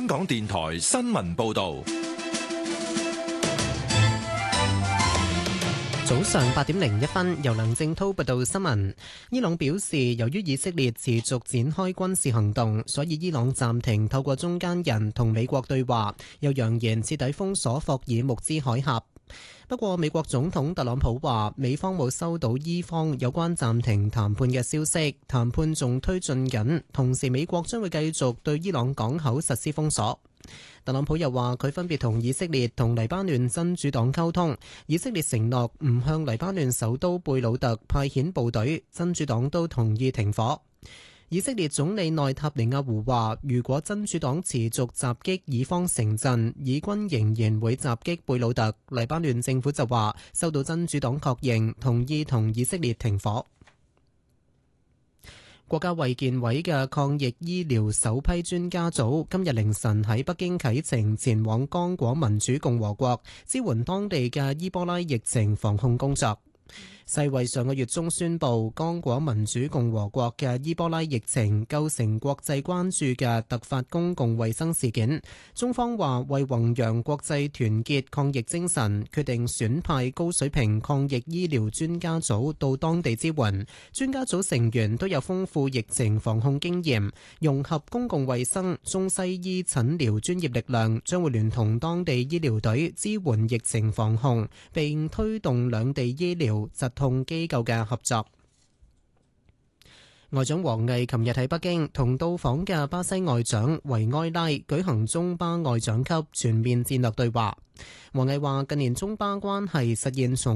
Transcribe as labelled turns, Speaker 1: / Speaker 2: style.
Speaker 1: 香港電台新聞報道。
Speaker 2: 早上8:01，由梁正滔報道新聞。伊朗表示，由於以色列持續展開軍事行動，所以伊朗暫停透過中間人同美國對話，又揚言徹底封鎖霍爾木茲海峽。不過，美國總統特朗普話，美方冇收到伊方有關暫停談判嘅消息，談判仲推進緊，同時美國將會繼續對伊朗港口實施封鎖。特朗普又話，佢分別同以色列同黎巴嫩真主黨溝通，以色列承諾唔向黎巴嫩首都貝魯特派遣部隊，真主黨都同意停火。以色列總理內塔尼亞胡話，如果真主黨持續襲擊以方城鎮，以軍仍然會襲擊貝魯特。黎巴嫩政府就話，收到真主黨確認，同意同以色列停火。國家衛健委嘅抗疫醫療首批專家組今日凌晨喺北京啟程前往剛果民主共和國，支援當地嘅伊波拉疫情防控工作。世衛上個月中宣布，剛果民主共和國嘅伊波拉疫情構成國際關注嘅突發公共衛生事件。中方話為弘揚國際團結抗疫精神，決定選派高水平抗疫醫療專家組到當地支援。專家組成員都有豐富疫情防控經驗，融合公共衛生、中西醫診療專業力量，將會聯同當地醫療隊支援疫情防控，並推動兩地醫療疾控機構嘅合作。外長王毅琴日喺北京同到訪嘅巴西外長維埃拉舉行中巴外長級全面戰略對話。王毅話，近年中巴關係實現從